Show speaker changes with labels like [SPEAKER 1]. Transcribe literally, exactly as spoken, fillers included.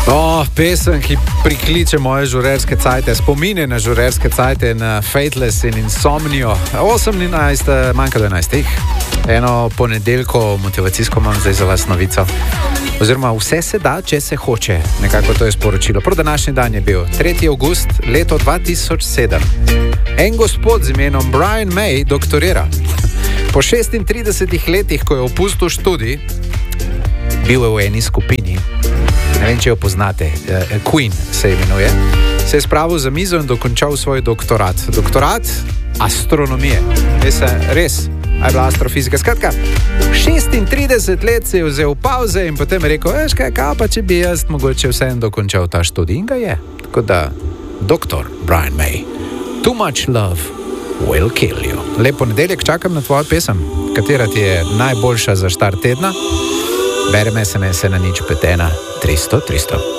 [SPEAKER 1] Oh, pesem, ki prikliče moje žurerske cajte, spomine na žurerske cajte, na Fateless in Insomnio. osemnajst, manjka dvanajst. Eno ponedeljko motivacijsko imam zdaj za vas novico. Oziroma, vse se da, če se hoče. Nekako to je sporočilo. Prav današnji dan je bil tretji avgust, leto dva tisoč sedem. En gospod z imenom Brian May doktorira. Po šestintridesetih letih, ko je opustil študij, bil je v eni skupini, ne vem, če jo poznate, Queen se imenuje, se je spravil za mizo in dokončal svoj doktorat. Doktorat astronomije. Res, res, a je bila astrofizika. Skratka, šestintrideset let se je vzel pauze in potem je rekel, veš kaj, kaj pa če bi jaz mogoče vsem dokončal ta študij. In ga je. Tako da, doktor Brian May, Too Much Love Will Kill You. Lep ponedeljek, čakam na tvojo pesem, katera ti je najboljša za štart tedna. Bereme se me se na nič pet ena tristo tristo.